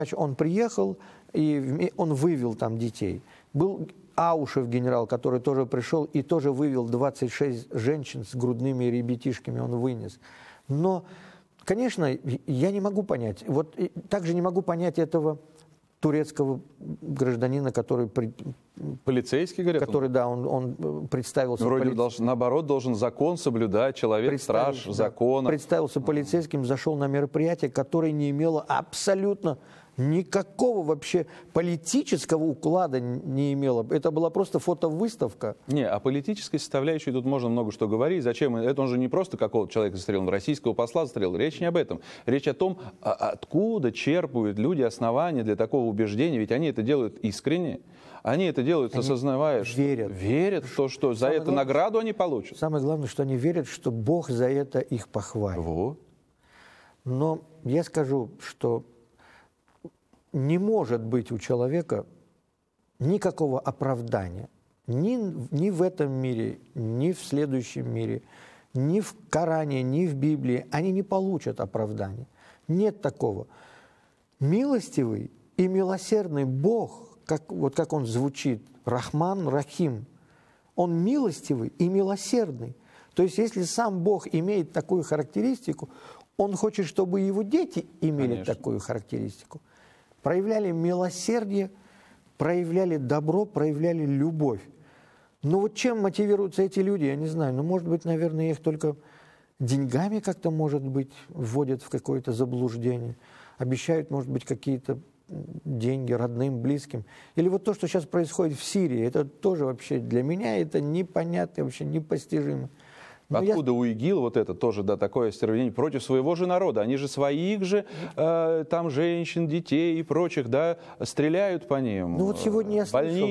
Он приехал, и он вывел там детей. Был Аушев генерал, который тоже пришел и тоже вывел 26 женщин с грудными ребятишками, он вынес. Но, конечно, я не могу понять. Вот также не могу понять этого турецкого гражданина, который... Полицейский, говорят? Который, да, он представился... Вроде наоборот, должен закон соблюдать, человек, страж закона. Представился полицейским, зашел на мероприятие, которое не имело абсолютно никакого вообще политического уклада не имело. Это была просто фотовыставка. Не, о политической составляющей тут можно много что говорить. Зачем? Это он же не просто какого-то человека застрелил, он российского посла застрелил. Речь не об этом. Речь о том, откуда черпают люди основания для такого убеждения. Ведь они это делают искренне. Они это делают, осознавая, что верят в то, что за это награду они получат. Самое главное, что они верят, что Бог за это их похвалит. Вот. Но я скажу, что не может быть у человека никакого оправдания ни в этом мире, ни в следующем мире, ни в Коране, ни в Библии. Они не получат оправдания. Нет такого. Милостивый и милосердный Бог, как он звучит, Рахман, Рахим, он милостивый и милосердный. То есть если сам Бог имеет такую характеристику, он хочет, чтобы его дети имели Конечно. такую характеристику. Проявляли милосердие, проявляли добро, проявляли любовь. Но вот чем мотивируются эти люди, я не знаю. Ну, может быть, наверное, их только деньгами как-то, может быть, вводят в какое-то заблуждение. Обещают, может быть, какие-то деньги родным, близким. Или вот то, что сейчас происходит в Сирии, это тоже вообще для меня это непонятно, вообще непостижимо. Откуда у ИГИЛ вот это тоже, да, такое остервенение против своего же народа? Они же своих же, там, женщин, детей и прочих, да, стреляют по ним. Ну вот сегодня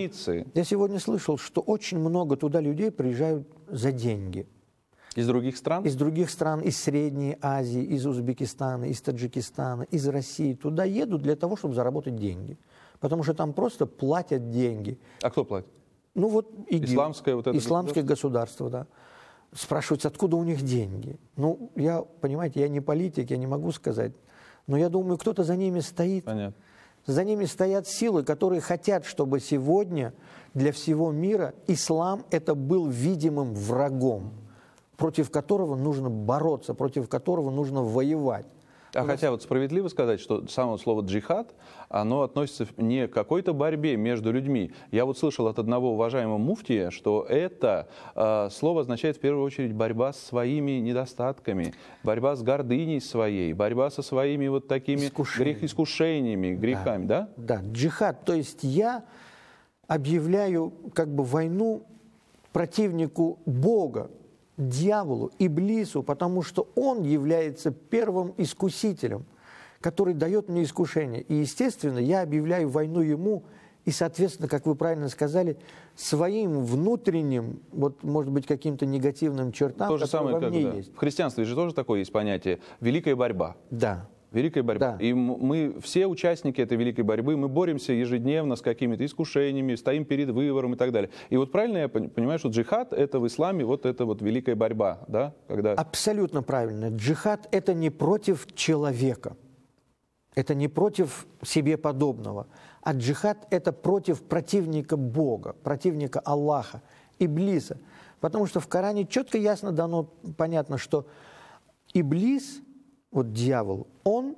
я сегодня слышал, что очень много туда людей приезжают за деньги. Из других стран? Из других стран, из Средней Азии, из Узбекистана, из Таджикистана, из России. Туда едут для того, чтобы заработать деньги. Потому что там просто платят деньги. А кто платит? Ну вот ИГИЛ. Исламское вот это Исламское государство, да. Спрашивается, откуда у них деньги. Ну, понимаете, я не политик, я не могу сказать. Но я думаю, кто-то за ними стоит. Понятно. За ними стоят силы, которые хотят, чтобы сегодня для всего мира ислам это был видимым врагом, против которого нужно бороться, против которого нужно воевать. Хотя вот справедливо сказать, что само слово «джихад», оно относится не к какой-то борьбе между людьми. Я вот слышал от одного уважаемого муфтия, что это слово означает в первую очередь борьба с своими недостатками, борьба с гордыней своей, борьба со своими вот такими искушениями, грехами, да? Да, джихад, то есть я объявляю как бы войну противнику Бога, дьяволу, иблису, потому что он является первым искусителем, который дает мне искушение. И, естественно, я объявляю войну ему, и, соответственно, как вы правильно сказали, своим внутренним, вот, может быть, каким-то негативным чертам, то же самое, во мне как, есть. В христианстве же тоже такое есть понятие «великая борьба». Да. Великая борьба. Да. И мы, все участники этой великой борьбы, мы боремся ежедневно с какими-то искушениями, стоим перед выбором и так далее. И вот правильно я понимаю, что джихад – это в исламе вот эта вот великая борьба, да? Когда... Абсолютно правильно. Джихад – это не против человека, это не против себе подобного, а джихад – это против противника Бога, противника Аллаха, Иблиса. Потому что в Коране четко, ясно дано, понятно, что Иблис, вот дьявол, он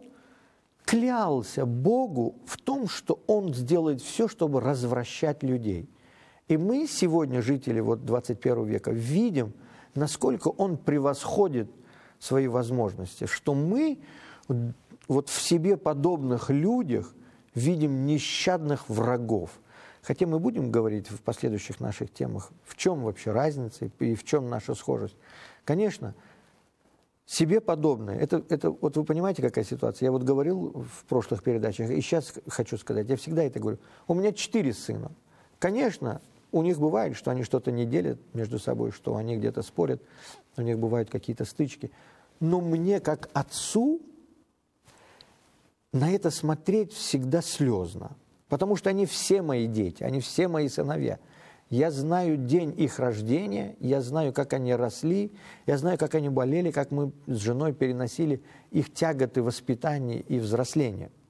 клялся Богу в том, что он сделает все, чтобы развращать людей. И мы сегодня, жители вот 21 века, видим, насколько он превосходит свои возможности, что мы вот в себе подобных людях видим нещадных врагов. Хотя мы будем говорить в последующих наших темах, в чем вообще разница и в чем наша схожесть. Конечно, себе подобное, это вот вы понимаете, какая ситуация? Я вот говорил в прошлых передачах, и сейчас хочу сказать, я всегда это говорю. У меня 4 сына. Конечно, у них бывает, что они что-то не делят между собой, что они где-то спорят, у них бывают какие-то стычки. Но мне, как отцу, на это смотреть всегда слезно. Потому что они все мои дети, они все мои сыновья. Я знаю день их рождения, я знаю, как они росли, я знаю, как они болели, как мы с женой переносили их тяготы воспитания и взросления.